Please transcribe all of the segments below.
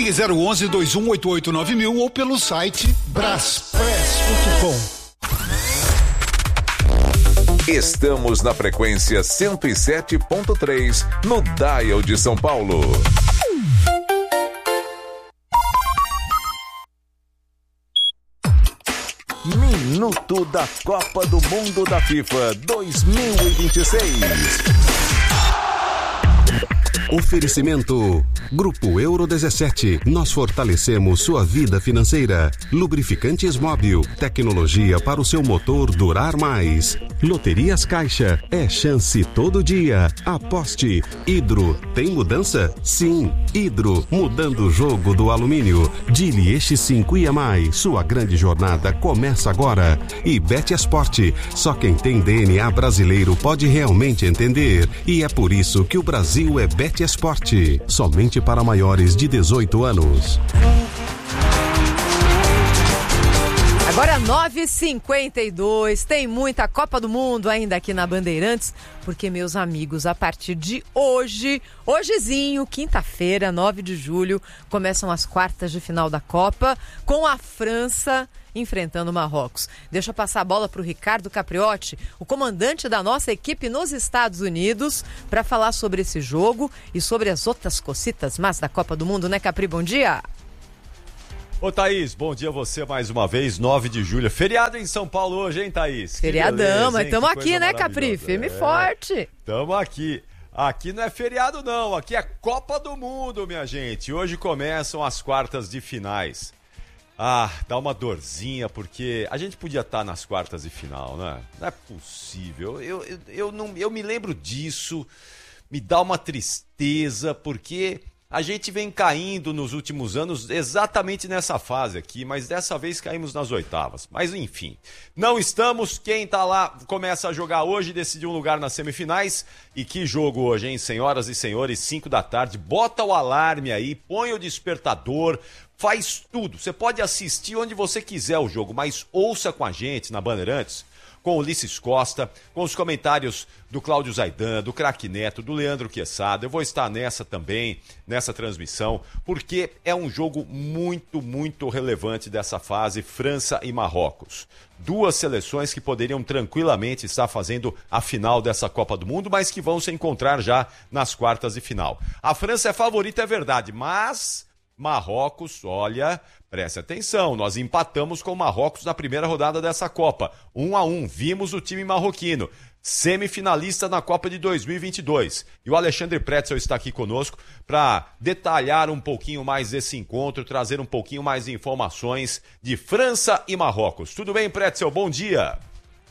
Ligue 011-2188-9000 ou pelo site braspress.com. Estamos na frequência 107.3 no Dial de São Paulo. Minuto da Copa do Mundo da FIFA 2026. Oferecimento Grupo Euro 17. Nós fortalecemos sua vida financeira. Lubrificantes Móbil. Tecnologia para o seu motor durar mais. Loterias Caixa. É chance todo dia. Aposte. Hidro. Tem mudança? Sim. Hidro. Mudando o jogo do alumínio. Dili X5 IMI. Sua grande jornada começa agora. E Bet Esporte. Só quem tem DNA brasileiro pode realmente entender. E é por isso que o Brasil é Bet Esporte. Somente para maiores de 18 anos. Agora 9h52, tem muita Copa do Mundo ainda aqui na Bandeirantes, porque, meus amigos, a partir de hojezinho, quinta-feira, 9 de julho, começam as quartas de final da Copa, com a França enfrentando o Marrocos. Deixa eu passar a bola para o Ricardo Capriotti, o comandante da nossa equipe nos Estados Unidos, para falar sobre esse jogo e sobre as outras cocitas más da Copa do Mundo, né, Capri? Bom dia! Ô, Thaís, bom dia a você mais uma vez, 9 de julho. Feriado em São Paulo hoje, hein, Thaís? Feriadão, mas estamos aqui, né, Capri? Firme e forte. Estamos aqui. Aqui não é feriado, não. Aqui é Copa do Mundo, minha gente. Hoje começam as quartas de finais. Ah, dá uma dorzinha, porque a gente podia estar nas quartas de final, né? Não é possível. Eu me lembro disso, me dá uma tristeza, porque a gente vem caindo nos últimos anos exatamente nessa fase aqui, mas dessa vez caímos nas oitavas. Mas enfim, não estamos. Quem tá lá começa a jogar hoje, decidiu um lugar nas semifinais. E que jogo hoje, hein, senhoras e senhores? 5 da tarde, bota o alarme aí, põe o despertador, faz tudo. Você pode assistir onde você quiser o jogo, mas ouça com a gente na Bandeirantes, com o Ulisses Costa, com os comentários do Cláudio Zaidan, do Craque Neto, do Leandro Quesada. Eu vou estar nessa também, nessa transmissão, porque é um jogo muito, muito relevante dessa fase, França e Marrocos. Duas seleções que poderiam tranquilamente estar fazendo a final dessa Copa do Mundo, mas que vão se encontrar já nas quartas de final. A França é favorita, é verdade, mas Marrocos, olha, preste atenção, nós empatamos com o Marrocos na primeira rodada dessa Copa, 1-1, vimos o time marroquino, semifinalista na Copa de 2022. E o Alexandre Pretzel está aqui conosco para detalhar um pouquinho mais desse encontro, trazer um pouquinho mais de informações de França e Marrocos. Tudo bem, Pretzel? Bom dia!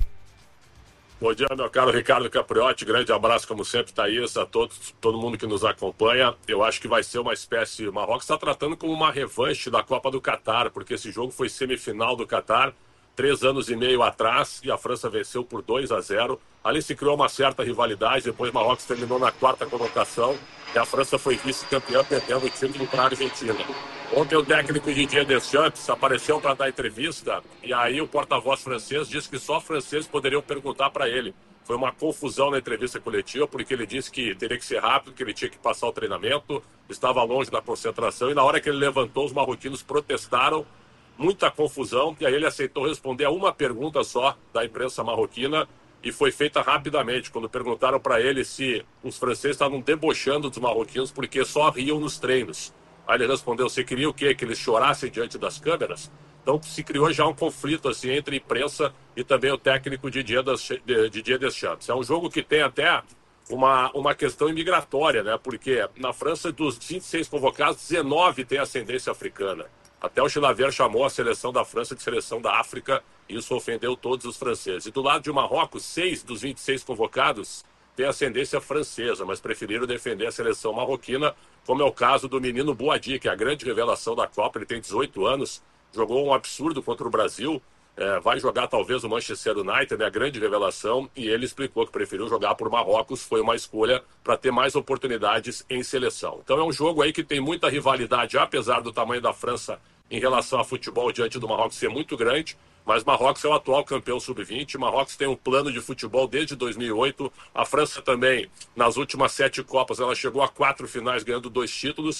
Bom dia, meu caro Ricardo Capriotti, grande abraço como sempre, Thaís, a todo mundo que nos acompanha. Eu acho que vai ser uma espécie, o Marrocos está tratando como uma revanche da Copa do Catar, porque esse jogo foi semifinal do Catar, 3 anos e meio atrás, e a França venceu por 2-0. Ali se criou uma certa rivalidade, depois o Marrocos terminou na 4ª colocação, e a França foi vice-campeã, perdendo o título para a Argentina. Ontem o técnico Didier Deschamps apareceu para dar entrevista, e aí o porta-voz francês disse que só franceses poderiam perguntar para ele. Foi uma confusão na entrevista coletiva, porque ele disse que teria que ser rápido, que ele tinha que passar o treinamento, estava longe da concentração, e na hora que ele levantou, os marroquinos protestaram, muita confusão, e aí ele aceitou responder a uma pergunta só da imprensa marroquina, e foi feita rapidamente, quando perguntaram para ele se os franceses estavam debochando dos marroquinos porque só riam nos treinos. Aí ele respondeu, você queria o quê? Que eles chorassem diante das câmeras? Então se criou já um conflito assim, entre a imprensa e também o técnico Didier Deschamps. É um jogo que tem até uma questão imigratória, né? Porque na França, dos 26 convocados, 19 têm ascendência africana. Até o Chilavert chamou a seleção da França de seleção da África, e isso ofendeu todos os franceses. E do lado de Marrocos, 6 dos 26 convocados têm ascendência francesa, mas preferiram defender a seleção marroquina, como é o caso do menino Boadi, que é a grande revelação da Copa. Ele tem 18 anos, jogou um absurdo contra o Brasil, vai jogar talvez o Manchester United, né, a grande revelação, e ele explicou que preferiu jogar por Marrocos, foi uma escolha para ter mais oportunidades em seleção. Então é um jogo aí que tem muita rivalidade, apesar do tamanho da França em relação a futebol diante do Marrocos ser muito grande, mas Marrocos é o atual campeão sub-20, Marrocos tem um plano de futebol desde 2008, a França também, nas últimas 7 Copas, ela chegou a 4 finais ganhando 2 títulos,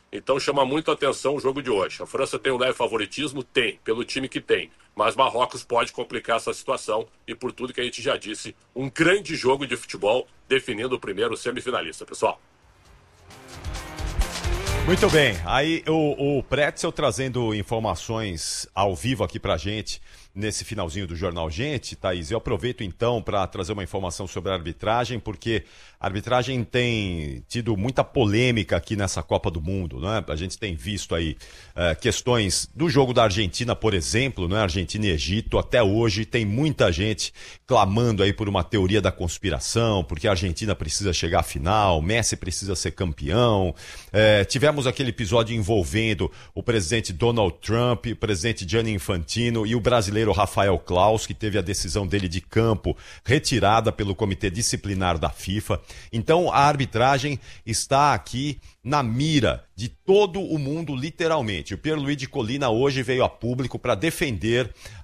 Então chama muito a atenção o jogo de hoje. A França tem um leve favoritismo? Tem, pelo time que tem. Mas Marrocos pode complicar essa situação e por tudo que a gente já disse, um grande jogo de futebol definindo o primeiro semifinalista, pessoal. Muito bem, aí o Pretzel trazendo informações ao vivo aqui pra gente nesse finalzinho do Jornal Gente. Thaís, eu aproveito então para trazer uma informação sobre a arbitragem, porque a arbitragem tem tido muita polêmica aqui nessa Copa do Mundo, né? A gente tem visto aí questões do jogo da Argentina, por exemplo, né? Argentina e Egito, até hoje tem muita gente clamando aí por uma teoria da conspiração, porque a Argentina precisa chegar à final, Messi precisa ser campeão. Tivemos aquele episódio envolvendo o presidente Donald Trump, o presidente Gianni Infantino e o brasileiro Rafael Claus, que teve a decisão dele de campo retirada pelo Comitê Disciplinar da FIFA. Então a arbitragem está aqui na mira de todo o mundo, literalmente. O Pierluigi Collina hoje veio a público para defender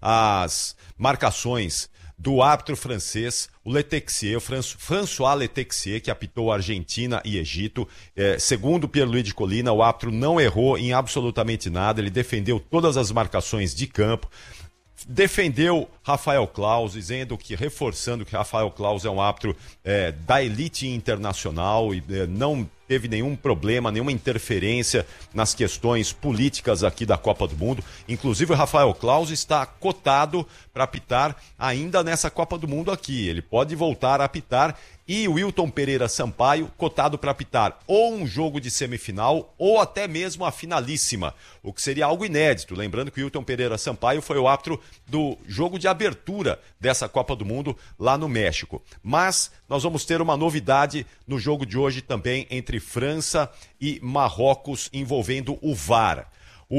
as marcações do árbitro francês, o Letexier, François Letexier, que apitou Argentina e Egito. Segundo Pierluigi Collina, o árbitro não errou em absolutamente nada, ele defendeu todas as marcações de campo. Defendeu Rafael Claus, reforçando que Rafael Claus é um árbitro da elite internacional e não teve nenhum problema, nenhuma interferência nas questões políticas aqui da Copa do Mundo. Inclusive o Rafael Claus está cotado para apitar ainda nessa Copa do Mundo aqui. Ele pode voltar a apitar. E o Wilton Pereira Sampaio, cotado para apitar ou um jogo de semifinal ou até mesmo a finalíssima, o que seria algo inédito. Lembrando que o Wilton Pereira Sampaio foi o árbitro do jogo de abertura dessa Copa do Mundo lá no México. Mas nós vamos ter uma novidade no jogo de hoje também entre França e Marrocos envolvendo o VAR.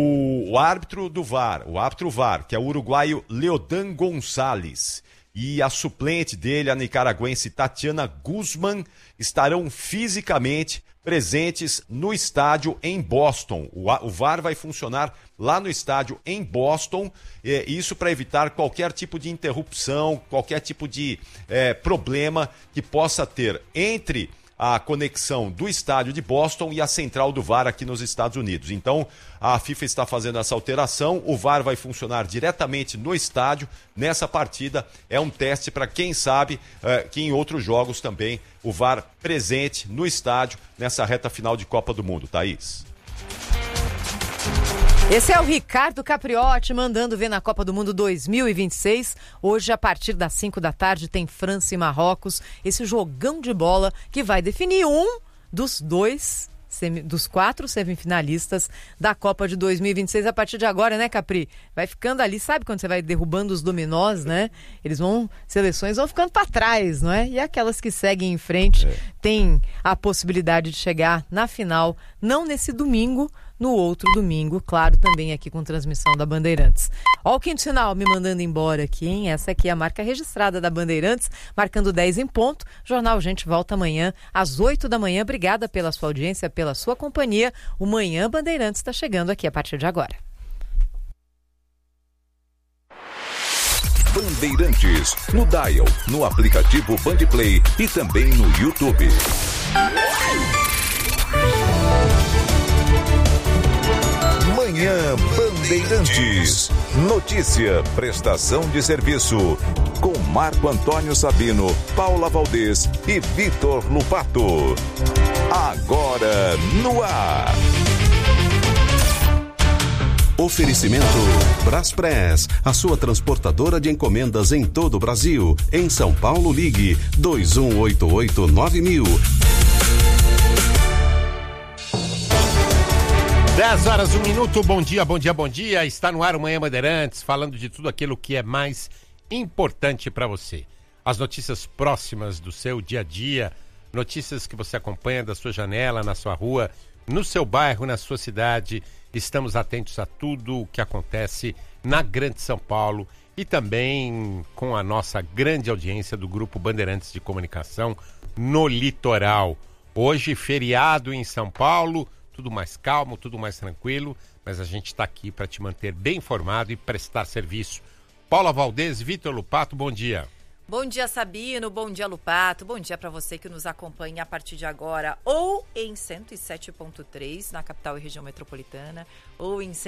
O árbitro do VAR, o árbitro VAR, que é o uruguaio Leodan Gonçalves, e a suplente dele, a nicaragüense Tatiana Guzman, estarão fisicamente presentes no estádio em Boston. O VAR vai funcionar lá no estádio em Boston, isso para evitar qualquer tipo de interrupção, qualquer tipo de problema que possa ter entre a conexão do estádio de Boston e a central do VAR aqui nos Estados Unidos. Então, a FIFA está fazendo essa alteração, o VAR vai funcionar diretamente no estádio nessa partida. É um teste para quem sabe que em outros jogos também o VAR presente no estádio nessa reta final de Copa do Mundo. Thaís. Esse é o Ricardo Capriotti mandando ver na Copa do Mundo 2026. Hoje, a partir das 5 da tarde, tem França e Marrocos. Esse jogão de bola que vai definir um dos dos 4 semifinalistas da Copa de 2026 a partir de agora, né, Capri? Vai ficando ali, sabe quando você vai derrubando os dominós, né? Seleções vão ficando para trás, não é? E aquelas que seguem em frente têm a possibilidade de chegar na final, não nesse domingo, no outro domingo, claro, também aqui com transmissão da Bandeirantes. Ó o quinto sinal me mandando embora aqui, hein? Essa aqui é a marca registrada da Bandeirantes, marcando 10 em ponto. Jornal Gente volta amanhã às 8 da manhã. Obrigada pela sua audiência, pela sua companhia. O Manhã Bandeirantes está chegando aqui a partir de agora. Bandeirantes, no Dial, no aplicativo Bandplay e também no YouTube. Manhã Bandeirantes. Notícia, prestação de serviço. Com Marco Antônio Sabino, Paula Valdez e Vitor Lupato. Agora no ar. Oferecimento Braspress, a sua transportadora de encomendas em todo o Brasil. Em São Paulo, ligue 2188-9000. 10 horas, 1 minuto, bom dia, bom dia, bom dia. Está no ar o Manhã Bandeirantes, falando de tudo aquilo que é mais importante para você. As notícias próximas do seu dia a dia, notícias que você acompanha da sua janela, na sua rua, no seu bairro, na sua cidade. Estamos atentos a tudo o que acontece na Grande São Paulo e também com a nossa grande audiência do Grupo Bandeirantes de Comunicação no Litoral. Hoje, feriado em São Paulo, tudo mais calmo, tudo mais tranquilo, mas a gente está aqui para te manter bem informado e prestar serviço. Paula Valdez, Vitor Lupato, bom dia. Bom dia, Sabino. Bom dia, Lupato. Bom dia para você que nos acompanha a partir de agora ou em 107.3 na capital e região metropolitana ou em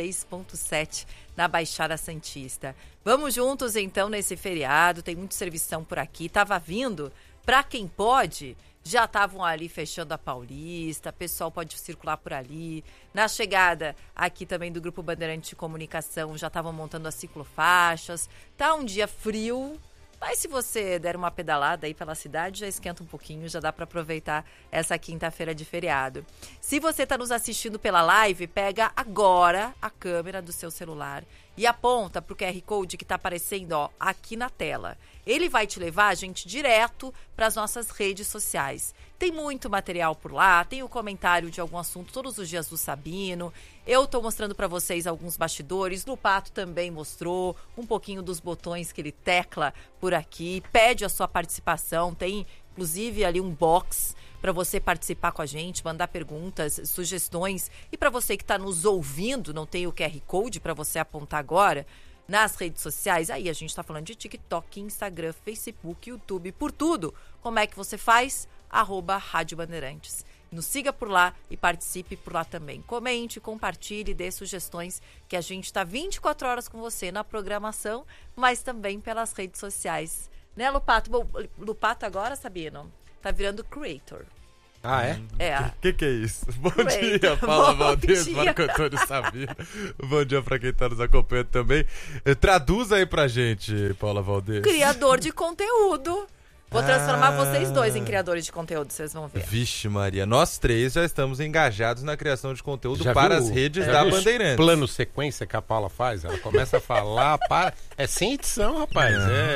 106.7 na Baixada Santista. Vamos juntos então nesse feriado. Tem muito servição por aqui. Tava vindo, para quem pode, já estavam ali fechando a Paulista. Pessoal pode circular por ali. Na chegada aqui também do Grupo Bandeirante de Comunicação já estavam montando as ciclofaixas. Tá um dia frio. Mas se você der uma pedalada aí pela cidade, já esquenta um pouquinho, já dá para aproveitar essa quinta-feira de feriado. Se você está nos assistindo pela live, pega agora a câmera do seu celular e aponta para o QR Code que está aparecendo aqui na tela. Ele vai te levar, gente, direto para as nossas redes sociais. Tem muito material por lá, tem o comentário de algum assunto todos os dias do Sabino. Eu estou mostrando para vocês alguns bastidores. Lupato também mostrou um pouquinho dos botões que ele tecla por aqui. Pede a sua participação. Tem, inclusive, ali um box para você participar com a gente, mandar perguntas, sugestões. E para você que está nos ouvindo, não tem o QR Code para você apontar agora, nas redes sociais, aí a gente está falando de TikTok, Instagram, Facebook, YouTube, por tudo. Como é que você faz? @Rádio Bandeirantes. Nos siga por lá e participe por lá também. Comente, compartilhe, dê sugestões, que a gente está 24 horas com você na programação, mas também pelas redes sociais. Né, Lupato? Bom, Lupato agora, Sabino, tá virando creator. Ah, é? É. Que é isso? Bom dia, Paula Valdez, Marco Antônio Sabino. Bom dia pra quem tá nos acompanhando também. Traduz aí pra gente, Paula Valdez. Criador de conteúdo. Vou transformar vocês dois em criadores de conteúdo, vocês vão ver. Vixe Maria, nós três já estamos engajados na criação de conteúdo para as redes da Bandeirantes. Plano sequência que a Paula faz, ela começa a falar, é sem edição, rapaz.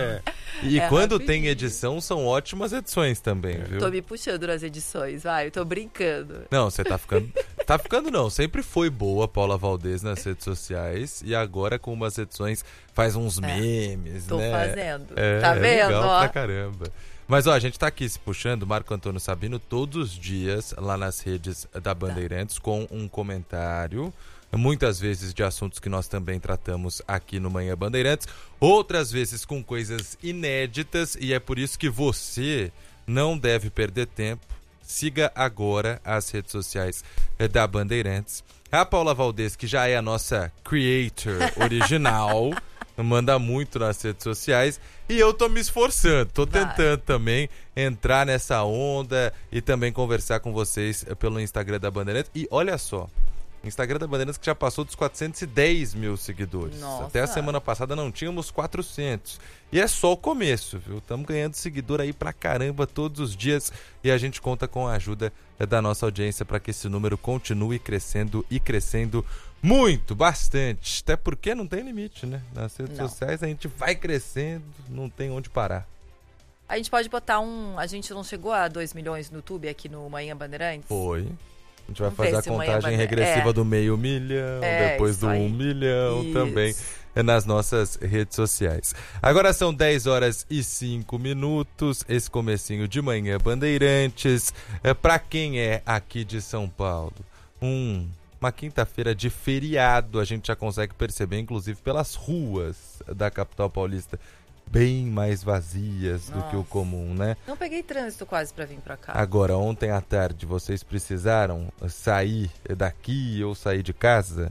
E quando tem edição, são ótimas edições também, viu? Tô me puxando nas edições, vai, eu tô brincando. Não, você tá ficando... Tá ficando não, sempre foi boa Paula Valdez nas redes sociais e agora com umas edições faz uns memes, tô né? Tô fazendo, tá vendo? Legal pra caramba. Mas a gente tá aqui se puxando, Marco Antônio Sabino, todos os dias lá nas redes da Bandeirantes com um comentário, muitas vezes de assuntos que nós também tratamos aqui no Manhã Bandeirantes, outras vezes com coisas inéditas, e é por isso que você não deve perder tempo. Siga agora as redes sociais da Bandeirantes. A Paula Valdez, que já é a nossa creator original, manda muito nas redes sociais. E eu tô me esforçando, tô tentando também entrar nessa onda e também conversar com vocês pelo Instagram da Bandeirantes. E olha só, Instagram da Bandeirantes que já passou dos 410 mil seguidores. Nossa. Até a semana passada não tínhamos 400. E é só o começo, viu? Estamos ganhando seguidor aí pra caramba todos os dias e a gente conta com a ajuda da nossa audiência para que esse número continue crescendo e crescendo muito, bastante. Até porque não tem limite, né? Nas redes sociais a gente vai crescendo, não tem onde parar. A gente pode botar a gente não chegou a 2 milhões no YouTube aqui no Manhã Bandeirantes? Foi. A gente vai fazer a contagem regressiva do 500 mil, depois do 1 milhão também nas nossas redes sociais. Agora são 10 horas e 5 minutos, esse comecinho de Manhã Bandeirantes. Para quem é aqui de São Paulo, uma quinta-feira de feriado, a gente já consegue perceber, inclusive pelas ruas da capital paulista, bem mais vazias do que o comum, né? Não peguei trânsito quase pra vir pra cá. Agora, ontem à tarde, vocês precisaram sair daqui ou sair de casa?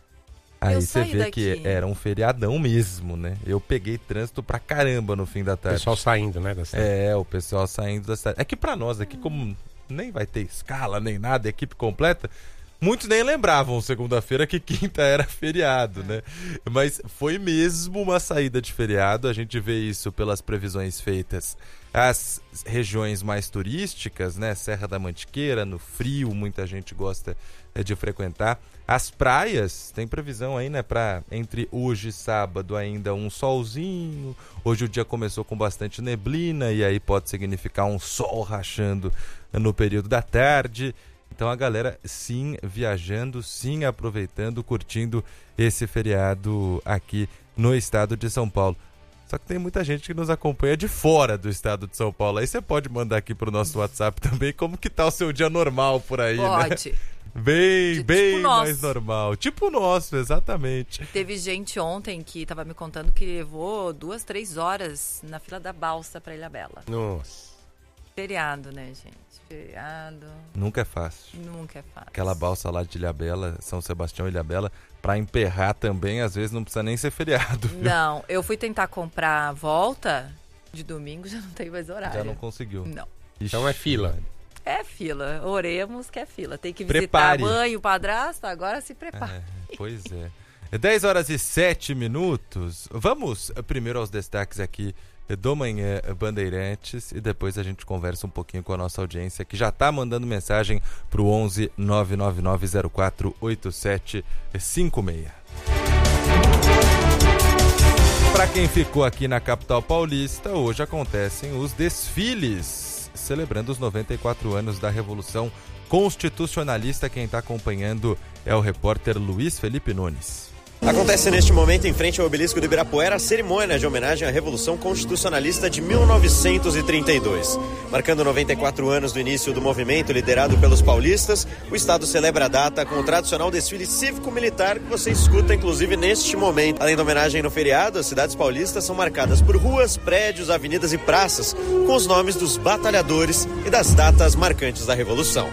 Aí você vê que era um feriadão mesmo, né? Eu peguei trânsito pra caramba no fim da tarde. O pessoal saindo, né? Da cidade. O pessoal saindo da cidade. É que pra nós aqui, como nem vai ter escala nem nada, equipe completa, muitos nem lembravam segunda-feira que quinta era feriado, né? Mas foi mesmo uma saída de feriado. A gente vê isso pelas previsões feitas. As regiões mais turísticas, né? Serra da Mantiqueira, no frio, muita gente gosta de frequentar. As praias, tem previsão aí, né? Para entre hoje e sábado ainda um solzinho. Hoje o dia começou com bastante neblina e aí pode significar um sol rachando no período da tarde. Então a galera sim viajando, sim aproveitando, curtindo esse feriado aqui no estado de São Paulo. Só que tem muita gente que nos acompanha de fora do estado de São Paulo. Aí você pode mandar aqui pro nosso WhatsApp também como que tá o seu dia normal por aí, pode. Né? Bem tipo mais normal. Tipo o nosso, exatamente. Teve gente ontem que tava me contando que levou 2, 3 horas na fila da balsa pra Ilhabela. Nossa. Feriado, né, gente? Feriado. Nunca é fácil. Nunca é fácil. Aquela balsa lá de Ilhabela, São Sebastião e Ilhabela, pra emperrar também, às vezes não precisa nem ser feriado. Viu? Não, eu fui tentar comprar a volta de domingo, já não tem mais horário. Já não conseguiu. Não. Ixi, Então é fila. É fila, oremos que é fila. Tem que Prepare. visitar a mãe e o padrasto, agora se prepara. Pois é. 10 horas e 7 minutos. Vamos primeiro aos destaques aqui do Manhã Bandeirantes e depois a gente conversa um pouquinho com a nossa audiência que já está mandando mensagem para o 11 999 04 8756. Para quem ficou aqui na capital paulista, hoje acontecem os desfiles celebrando os 94 anos da Revolução Constitucionalista. Quem está acompanhando é o repórter Luiz Felipe Nunes. Acontece neste momento, em frente ao obelisco do Ibirapuera, a cerimônia de homenagem à Revolução Constitucionalista de 1932. Marcando 94 anos do início do movimento liderado pelos paulistas, o Estado celebra a data com o tradicional desfile cívico-militar que você escuta, inclusive, neste momento. Além da homenagem no feriado, as cidades paulistas são marcadas por ruas, prédios, avenidas e praças com os nomes dos batalhadores e das datas marcantes da Revolução.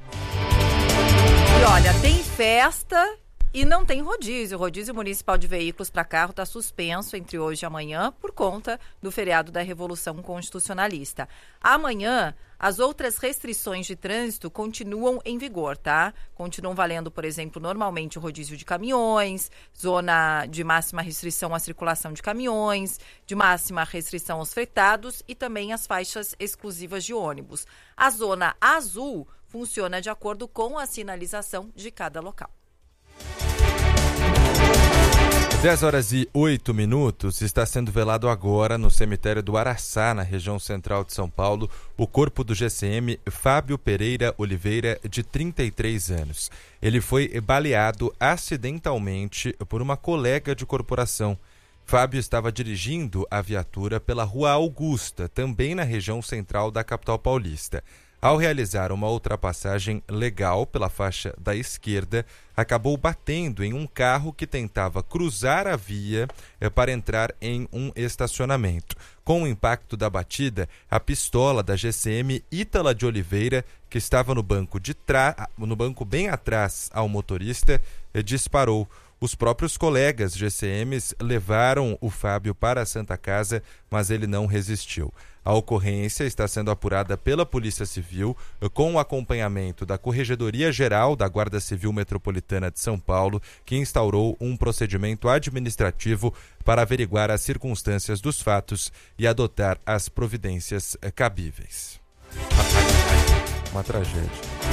E olha, tem festa... E não tem rodízio. O rodízio municipal de veículos para carro está suspenso entre hoje e amanhã por conta do feriado da Revolução Constitucionalista. Amanhã, as outras restrições de trânsito continuam em vigor, tá? Continuam valendo, por exemplo, normalmente o rodízio de caminhões, zona de máxima restrição à circulação de caminhões, de máxima restrição aos fretados e também as faixas exclusivas de ônibus. A zona azul funciona de acordo com a sinalização de cada local. 10 horas e 8 minutos, está sendo velado agora no cemitério do Araçá, na região central de São Paulo, o corpo do GCM Fábio Pereira Oliveira, de 33 anos. Ele foi baleado acidentalmente por uma colega de corporação. Fábio estava dirigindo a viatura pela Rua Augusta, também na região central da capital paulista. Ao realizar uma ultrapassagem legal pela faixa da esquerda, acabou batendo em um carro que tentava cruzar a via para entrar em um estacionamento. Com o impacto da batida, a pistola da GCM Ítala de Oliveira, que estava no banco bem atrás ao motorista, disparou. Os próprios colegas GCMs levaram o Fábio para a Santa Casa, mas ele não resistiu. A ocorrência está sendo apurada pela Polícia Civil, com o acompanhamento da Corregedoria Geral da Guarda Civil Metropolitana de São Paulo, que instaurou um procedimento administrativo para averiguar as circunstâncias dos fatos e adotar as providências cabíveis. Uma tragédia.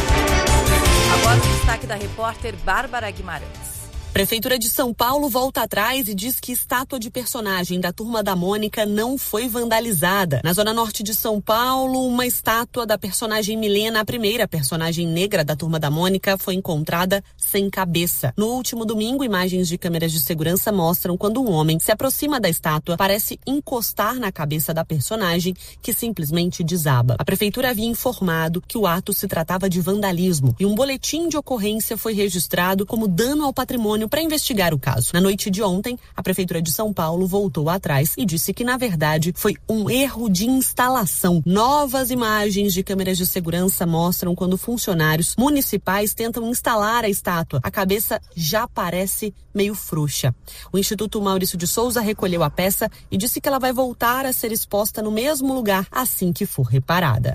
Agora o destaque da repórter Bárbara Guimarães. Prefeitura de São Paulo volta atrás e diz que estátua de personagem da Turma da Mônica não foi vandalizada. Na zona norte de São Paulo, uma estátua da personagem Milena, a primeira personagem negra da Turma da Mônica, foi encontrada sem cabeça. No último domingo, imagens de câmeras de segurança mostram quando um homem se aproxima da estátua, parece encostar na cabeça da personagem, que simplesmente desaba. A prefeitura havia informado que o ato se tratava de vandalismo e um boletim de ocorrência foi registrado como dano ao patrimônio para investigar o caso. Na noite de ontem, a Prefeitura de São Paulo voltou atrás e disse que, na verdade, foi um erro de instalação. Novas imagens de câmeras de segurança mostram quando funcionários municipais tentam instalar a estátua. A cabeça já parece meio frouxa. O Instituto Maurício de Souza recolheu a peça e disse que ela vai voltar a ser exposta no mesmo lugar assim que for reparada.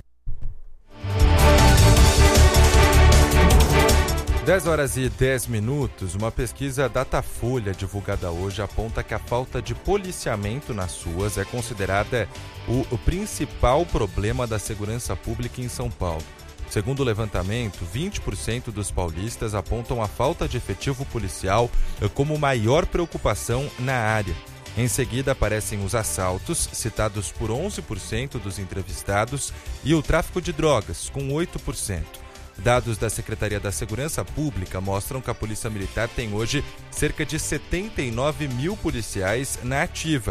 10 horas e 10 minutos, uma pesquisa Datafolha divulgada hoje aponta que a falta de policiamento nas ruas é considerada o principal problema da segurança pública em São Paulo. Segundo o levantamento, 20% dos paulistas apontam a falta de efetivo policial como maior preocupação na área. Em seguida aparecem os assaltos, citados por 11% dos entrevistados, e o tráfico de drogas, com 8%. Dados da Secretaria da Segurança Pública mostram que a Polícia Militar tem hoje cerca de 79 mil policiais na ativa.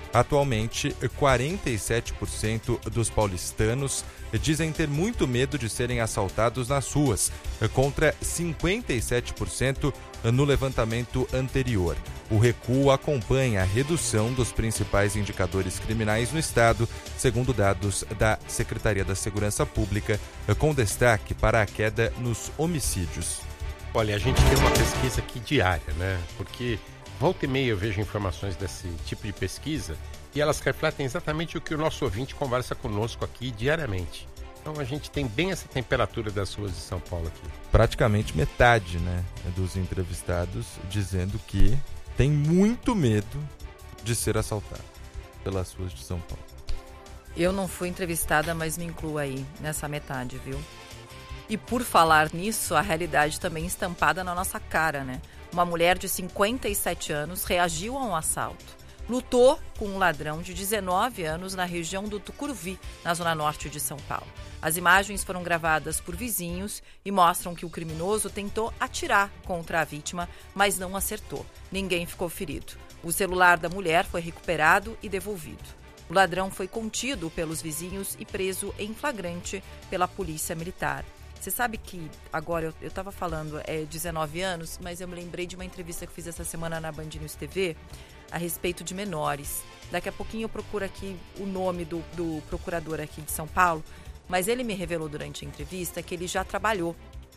Atualmente, 47% dos paulistanos dizem ter muito medo de serem assaltados nas ruas, contra 57% no levantamento anterior. O recuo acompanha a redução dos principais indicadores criminais no estado, segundo dados da Secretaria da Segurança Pública, com destaque para a queda nos homicídios. Olha, a gente tem uma pesquisa aqui diária, né? Porque volta e meia eu vejo informações desse tipo de pesquisa e elas refletem exatamente o que o nosso ouvinte conversa conosco aqui diariamente. Então a gente tem bem essa temperatura das ruas de São Paulo aqui. Praticamente metade, né, dos entrevistados dizendo que tem muito medo de ser assaltado pelas ruas de São Paulo. Eu não fui entrevistada, mas me incluo aí nessa metade, viu? E por falar nisso, a realidade também estampada na nossa cara, né? Uma mulher de 57 anos reagiu a um assalto. Lutou com um ladrão de 19 anos na região do Tucuruvi, na zona norte de São Paulo. As imagens foram gravadas por vizinhos e mostram que o criminoso tentou atirar contra a vítima, mas não acertou. Ninguém ficou ferido. O celular da mulher foi recuperado e devolvido. O ladrão foi contido pelos vizinhos e preso em flagrante pela polícia militar. Você sabe que agora eu estava falando 19 anos, mas eu me lembrei de uma entrevista que eu fiz essa semana na Band News TV a respeito de menores. Daqui a pouquinho eu procuro aqui o nome do procurador aqui de São Paulo, mas ele me revelou durante a entrevista que ele já trabalhou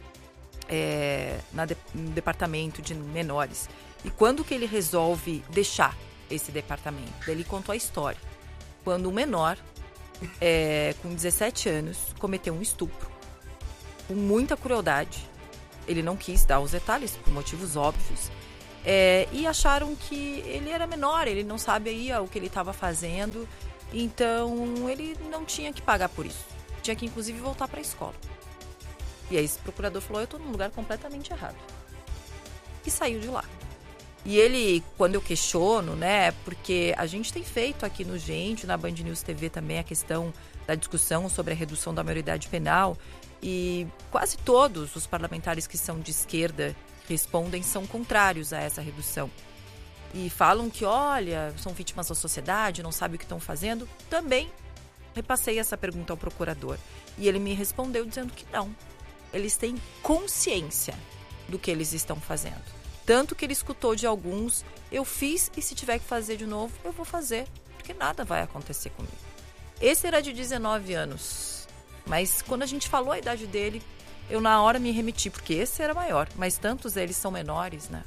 no departamento de menores. E quando que ele resolve deixar esse departamento? Ele contou a história. Quando um menor, com 17 anos, cometeu um estupro. Com muita crueldade. Ele não quis dar os detalhes, por motivos óbvios. E acharam que ele era menor, ele não sabia o que ele estava fazendo. Então, ele não tinha que pagar por isso. Tinha que, inclusive, voltar para a escola. E aí, esse procurador falou, eu estou num lugar completamente errado. E saiu de lá. E ele, quando eu questiono, né, porque a gente tem feito aqui no Gente, na Band News TV também, a questão da discussão sobre a redução da maioridade penal, e quase todos os parlamentares que são de esquerda respondem são contrários a essa redução. E falam que, olha, são vítimas da sociedade, não sabem o que estão fazendo. Também repassei essa pergunta ao procurador. E ele me respondeu dizendo que não. Eles têm consciência do que eles estão fazendo. Tanto que ele escutou de alguns, eu fiz e se tiver que fazer de novo, eu vou fazer. Porque nada vai acontecer comigo. Esse era de 19 anos. Mas quando a gente falou a idade dele, eu na hora me remeti, porque esse era maior. Mas tantos deles são menores, né?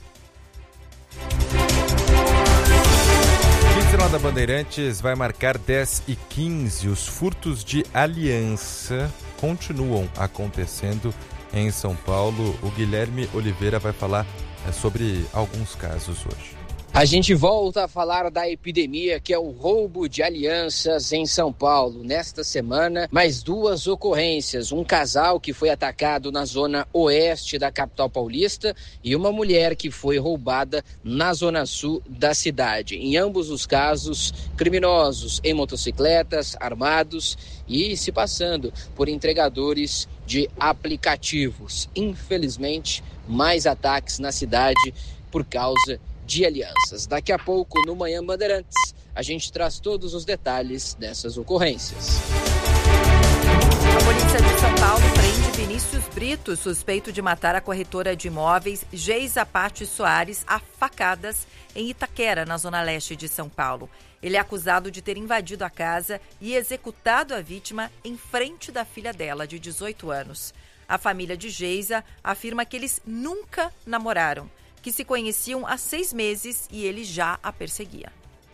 O Jornal da Bandeirantes vai marcar 10h15. Os furtos de aliança continuam acontecendo em São Paulo. O Guilherme Oliveira vai falar sobre alguns casos hoje. A gente volta a falar da epidemia, que é o roubo de alianças em São Paulo. Nesta semana, mais 2 ocorrências. Um casal que foi atacado na zona oeste da capital paulista e uma mulher que foi roubada na zona sul da cidade. Em ambos os casos, criminosos em motocicletas, armados e se passando por entregadores de aplicativos. Infelizmente, mais ataques na cidade por causa de alianças. Daqui a pouco, no Manhã Bandeirantes, a gente traz todos os detalhes dessas ocorrências. A polícia de São Paulo prende Vinícius Brito, suspeito de matar a corretora de imóveis Geisa Patti Soares a facadas em Itaquera, na zona leste de São Paulo. Ele é acusado de ter invadido a casa e executado a vítima em frente da filha dela, de 18 anos. A família de Geisa afirma que eles nunca namoraram, que se conheciam há 6 meses e ele já a perseguia.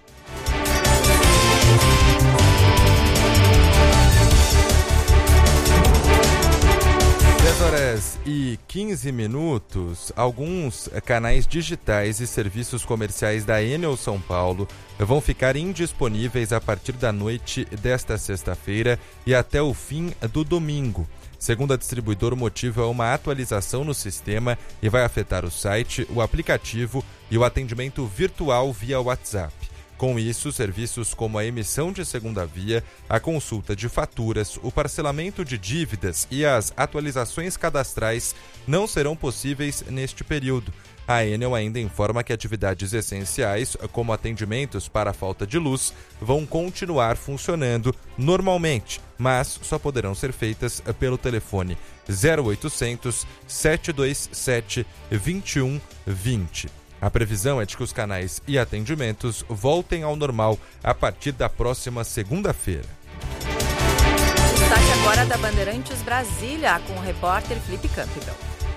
10h15. Alguns canais digitais e serviços comerciais da Enel São Paulo vão ficar indisponíveis a partir da noite desta sexta-feira e até o fim do domingo. Segundo a distribuidora, o motivo é uma atualização no sistema e vai afetar o site, o aplicativo e o atendimento virtual via WhatsApp. Com isso, serviços como a emissão de segunda via, a consulta de faturas, o parcelamento de dívidas e as atualizações cadastrais não serão possíveis neste período. A Enel ainda informa que atividades essenciais, como atendimentos para a falta de luz, vão continuar funcionando normalmente, mas só poderão ser feitas pelo telefone 0800 727 2120. A previsão é de que os canais e atendimentos voltem ao normal a partir da próxima segunda-feira. Destaque agora da Bandeirantes Brasília, com o repórter Felipe Campbell.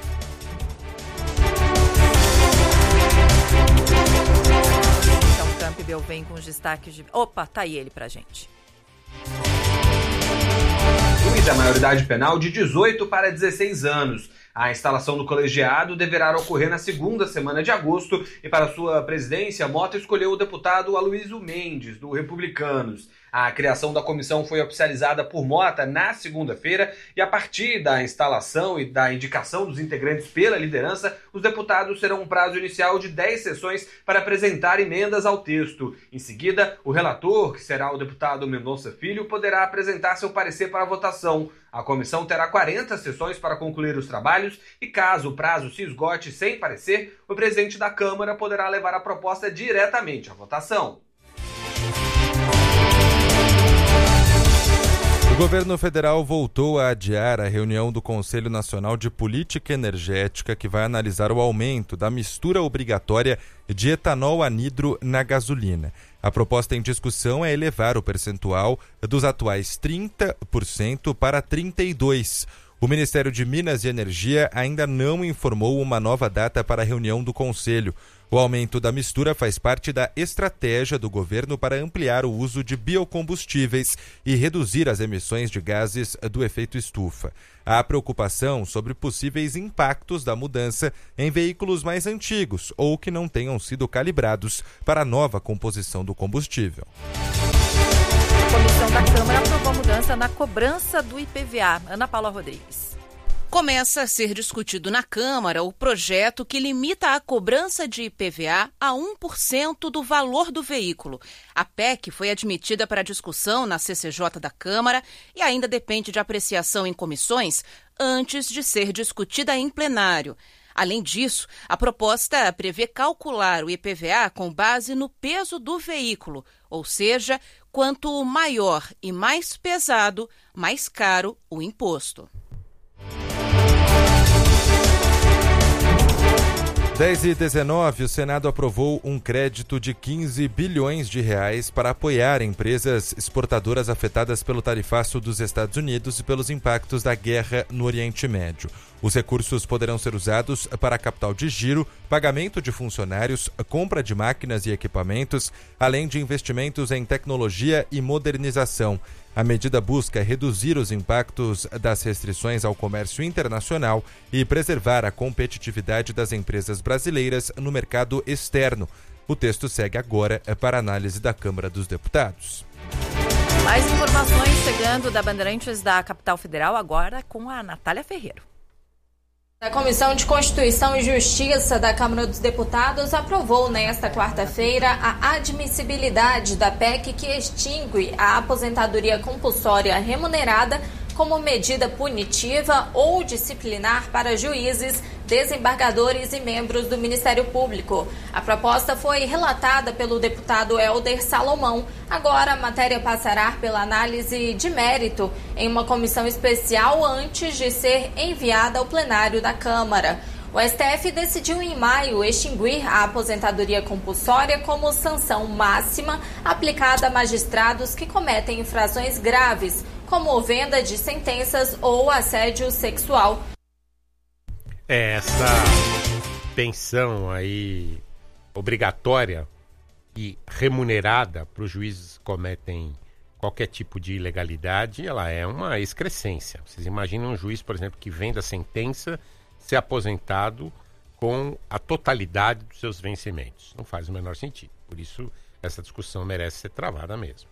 Então, Campbell vem com os destaques de... Opa, tá aí ele pra gente. Da maioridade penal de 18 para 16 anos. A instalação do colegiado deverá ocorrer na segunda semana de agosto e para sua presidência, Mota escolheu o deputado Aloysio Mendes, do Republicanos. A criação da comissão foi oficializada por Mota na segunda-feira e a partir da instalação e da indicação dos integrantes pela liderança, os deputados terão um prazo inicial de 10 sessões para apresentar emendas ao texto. Em seguida, o relator, que será o deputado Mendonça Filho, poderá apresentar seu parecer para votação. A comissão terá 40 sessões para concluir os trabalhos e, caso o prazo se esgote sem parecer, o presidente da Câmara poderá levar a proposta diretamente à votação. O governo federal voltou a adiar a reunião do Conselho Nacional de Política Energética, que vai analisar o aumento da mistura obrigatória de etanol anidro na gasolina. A proposta em discussão é elevar o percentual dos atuais 30% para 32%. O Ministério de Minas e Energia ainda não informou uma nova data para a reunião do Conselho. O aumento da mistura faz parte da estratégia do governo para ampliar o uso de biocombustíveis e reduzir as emissões de gases do efeito estufa. Há preocupação sobre possíveis impactos da mudança em veículos mais antigos ou que não tenham sido calibrados para a nova composição do combustível. A comissão da Câmara aprovou a mudança na cobrança do IPVA. Ana Paula Rodrigues. Começa a ser discutido na Câmara o projeto que limita a cobrança de IPVA a 1% do valor do veículo. A PEC foi admitida para discussão na CCJ da Câmara e ainda depende de apreciação em comissões antes de ser discutida em plenário. Além disso, a proposta prevê calcular o IPVA com base no peso do veículo, ou seja, quanto maior e mais pesado, mais caro o imposto. 10h19, o Senado aprovou um crédito de 15 bilhões de reais para apoiar empresas exportadoras afetadas pelo tarifaço dos Estados Unidos e pelos impactos da guerra no Oriente Médio. Os recursos poderão ser usados para capital de giro, pagamento de funcionários, compra de máquinas e equipamentos, além de investimentos em tecnologia e modernização. A medida busca reduzir os impactos das restrições ao comércio internacional e preservar a competitividade das empresas brasileiras no mercado externo. O texto segue agora para análise da Câmara dos Deputados. Mais informações chegando da Bandeirantes da Capital Federal, agora com a Natália Ferreiro. A Comissão de Constituição e Justiça da Câmara dos Deputados aprovou nesta quarta-feira a admissibilidade da PEC que extingue a aposentadoria compulsória remunerada como medida punitiva ou disciplinar para juízes, desembargadores e membros do Ministério Público. A proposta foi relatada pelo deputado Helder Salomão. Agora a matéria passará pela análise de mérito em uma comissão especial antes de ser enviada ao plenário da Câmara. O STF decidiu em maio extinguir a aposentadoria compulsória como sanção máxima aplicada a magistrados que cometem infrações graves, como venda de sentenças ou assédio sexual. Essa pensão aí obrigatória e remunerada para os juízes que cometem qualquer tipo de ilegalidade, ela é uma excrescência. Vocês imaginam um juiz, por exemplo, que venda sentença ser aposentado com a totalidade dos seus vencimentos. Não faz o menor sentido. Por isso, essa discussão merece ser travada mesmo.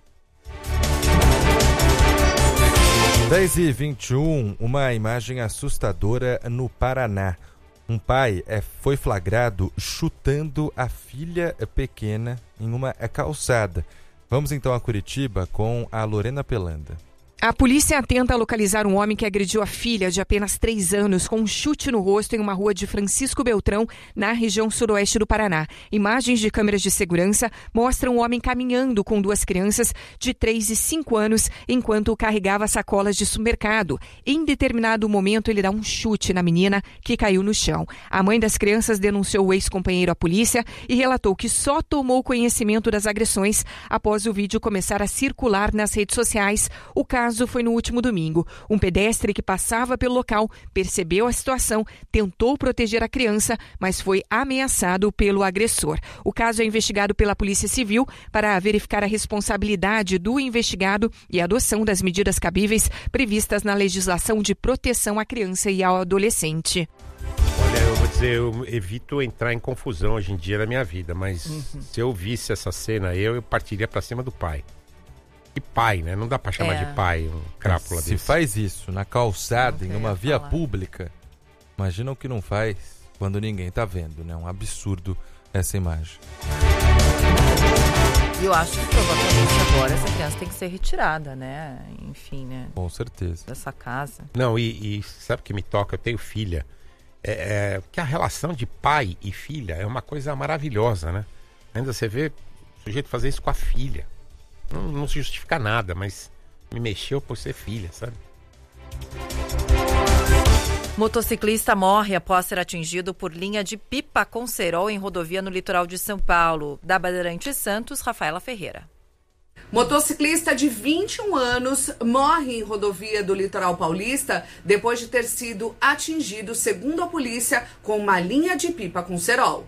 10h21, uma imagem assustadora no Paraná. Um pai foi flagrado chutando a filha pequena em uma calçada. Vamos então a Curitiba com a Lorena Pelanda. A polícia tenta localizar um homem que agrediu a filha de apenas 3 anos com um chute no rosto em uma rua de Francisco Beltrão, na região sudoeste do Paraná. Imagens de câmeras de segurança mostram o homem caminhando com 2 crianças de 3 e 5 anos enquanto carregava sacolas de supermercado. Em determinado momento, ele dá um chute na menina que caiu no chão. A mãe das crianças denunciou o ex-companheiro à polícia e relatou que só tomou conhecimento das agressões após o vídeo começar a circular nas redes sociais. O caso foi no último domingo. Um pedestre que passava pelo local percebeu a situação, tentou proteger a criança, mas foi ameaçado pelo agressor. O caso é investigado pela Polícia Civil para verificar a responsabilidade do investigado e a adoção das medidas cabíveis previstas na legislação de proteção à criança e ao adolescente. Olha, eu vou dizer, eu evito entrar em confusão hoje em dia na minha vida, mas se eu visse essa cena, eu partiria pra cima do pai. E pai, né? Não dá pra chamar de pai um crápula desse. Se faz isso na calçada, em uma via pública, imagina o que não faz quando ninguém tá vendo, né? Um absurdo essa imagem. E eu acho que provavelmente agora essa criança tem que ser retirada, né? Enfim, né? Com certeza. Dessa casa. Não, e sabe o que me toca? Eu tenho filha. Que a relação de pai e filha é uma coisa maravilhosa, né? Ainda você vê o sujeito fazer isso com a filha. Não se justifica nada, mas me mexeu por ser filha, sabe? Motociclista morre após ser atingido por linha de pipa com cerol em rodovia no litoral de São Paulo. Da Bandeirantes Santos, Rafaela Ferreira. Motociclista de 21 anos morre em rodovia do litoral paulista depois de ter sido atingido, segundo a polícia, com uma linha de pipa com cerol.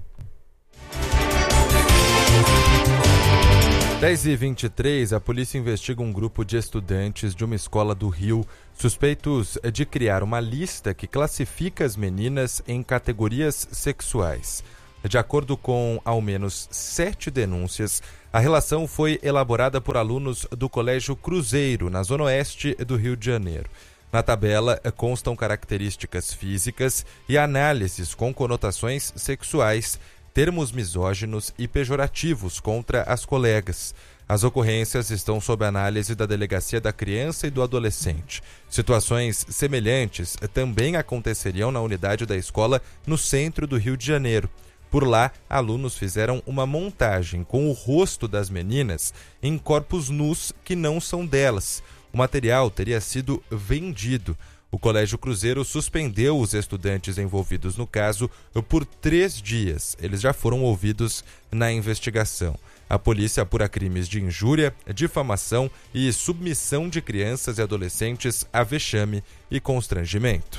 10h23, a polícia investiga um grupo de estudantes de uma escola do Rio suspeitos de criar uma lista que classifica as meninas em categorias sexuais. De acordo com ao menos 7 denúncias, a relação foi elaborada por alunos do Colégio Cruzeiro, na zona oeste do Rio de Janeiro. Na tabela constam características físicas e análises com conotações sexuais, termos misóginos e pejorativos contra as colegas. As ocorrências estão sob análise da Delegacia da Criança e do Adolescente. Situações semelhantes também aconteceriam na unidade da escola no centro do Rio de Janeiro. Por lá, alunos fizeram uma montagem com o rosto das meninas em corpos nus que não são delas. O material teria sido vendido. O Colégio Cruzeiro suspendeu os estudantes envolvidos no caso por 3 dias. Eles já foram ouvidos na investigação. A polícia apura crimes de injúria, difamação e submissão de crianças e adolescentes a vexame e constrangimento.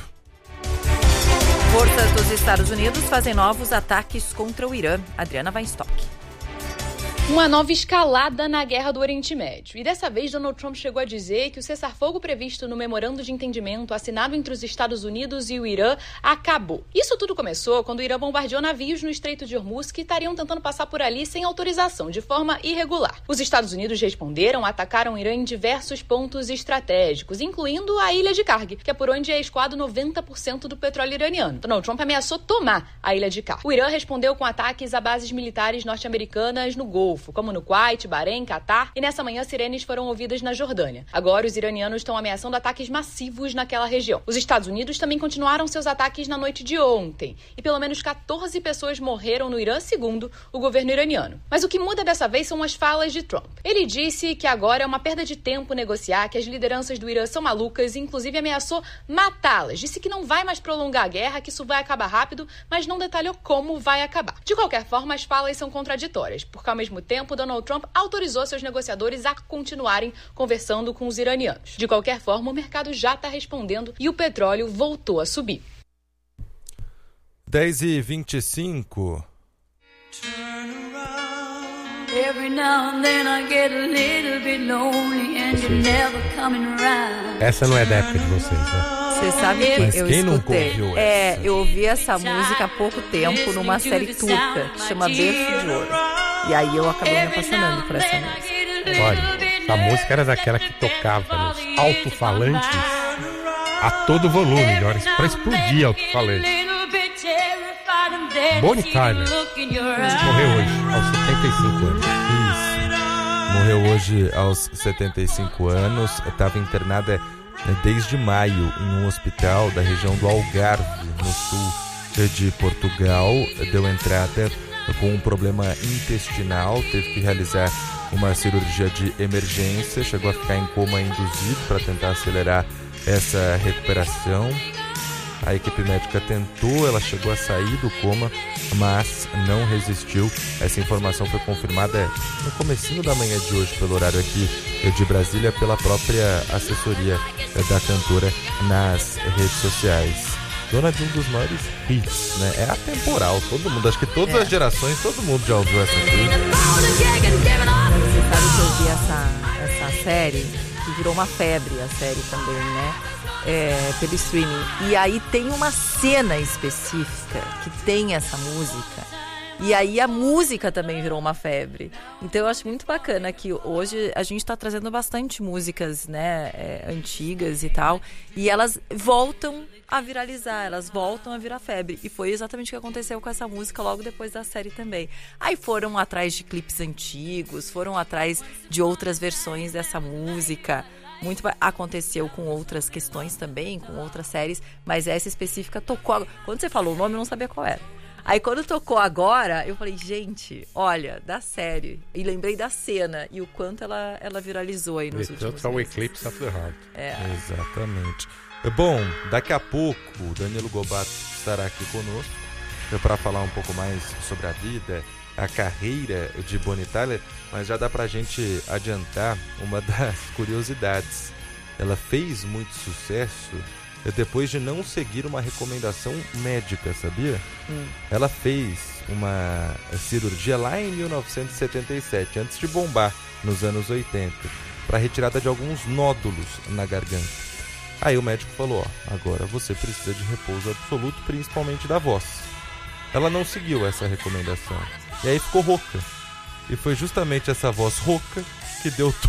Forças dos Estados Unidos fazem novos ataques contra o Irã. Adriana Weinstock. Uma nova escalada na guerra do Oriente Médio. E dessa vez, Donald Trump chegou a dizer que o cessar-fogo previsto no memorando de entendimento assinado entre os Estados Unidos e o Irã acabou. Isso tudo começou quando o Irã bombardeou navios no Estreito de Hormuz que estariam tentando passar por ali sem autorização, de forma irregular. Os Estados Unidos responderam, atacaram o Irã em diversos pontos estratégicos, incluindo a ilha de Karg, que é por onde é escoado 90% do petróleo iraniano. Donald Trump ameaçou tomar a ilha de Karg. O Irã respondeu com ataques a bases militares norte-americanas no Golfo, como no Kuwait, Bahrein, Catar, e nessa manhã sirenes foram ouvidas na Jordânia. Agora os iranianos estão ameaçando ataques massivos naquela região. Os Estados Unidos também continuaram seus ataques na noite de ontem, e pelo menos 14 pessoas morreram no Irã, segundo o governo iraniano. Mas o que muda dessa vez são as falas de Trump. Ele disse que agora é uma perda de tempo negociar, que as lideranças do Irã são malucas e inclusive ameaçou matá-las. Disse que não vai mais prolongar a guerra, que isso vai acabar rápido, mas não detalhou como vai acabar. De qualquer forma, as falas são contraditórias, porque ao mesmo tempo, Donald Trump autorizou seus negociadores a continuarem conversando com os iranianos. De qualquer forma, o mercado já está respondendo e o petróleo voltou a subir. 10h25. Essa não é da época de vocês, né? Você sabe que Mas eu quem nunca escutei. ouviu essa? Eu ouvi essa música há pouco tempo numa série turca que chama Berço de Ouro. E aí eu acabei me apaixonando por essa música. Olha, essa música era daquela que tocava nos alto-falantes a todo volume, para explodir alto-falante. Bonnie Tyler morreu hoje, aos 75 anos. Isso. Morreu hoje aos 75 anos. Estava internada desde maio em um hospital da região do Algarve, no sul de Portugal. Deu entrada com um problema intestinal, teve que realizar uma cirurgia de emergência, chegou a ficar em coma induzido para tentar acelerar essa recuperação. A equipe médica tentou, ela chegou a sair do coma, mas não resistiu. Essa informação foi confirmada no comecinho da manhã de hoje, pelo horário aqui de Brasília, pela própria assessoria da cantora nas redes sociais. Dona de um dos maiores hits, né? É atemporal, todo mundo, acho que todas as gerações, todo mundo já ouviu essa aqui. Você sabe que eu vi essa série, que virou uma febre a série também, né? Pelo streaming. E aí tem uma cena específica que tem essa música. E aí a música também virou uma febre. Então eu acho muito bacana que hoje a gente está trazendo bastante músicas, né, antigas e tal. E elas voltam a viralizar, elas voltam a virar febre. E foi exatamente o que aconteceu com essa música logo depois da série também. Aí foram atrás de clipes antigos, foram atrás de outras versões dessa música. Muito aconteceu com outras questões também, com outras séries, mas essa específica tocou. Quando você falou o nome, eu não sabia qual era. Aí quando tocou agora, eu falei, gente, olha, da série. E lembrei da cena e o quanto ela viralizou aí nos últimos Total Eclipse of the Heart. Exatamente. Bom, daqui a pouco o Danilo Gobato estará aqui conosco para falar um pouco mais sobre a vida, a carreira de Bonnie Tyler, mas já dá pra gente adiantar uma das curiosidades. Ela fez muito sucesso depois de não seguir uma recomendação médica, sabia? Ela fez uma cirurgia lá em 1977, antes de bombar nos anos 80, para retirada de alguns nódulos na garganta. Aí o médico falou, agora você precisa de repouso absoluto, principalmente da voz. Ela não seguiu essa recomendação. E aí ficou rouca. E foi justamente essa voz rouca que deu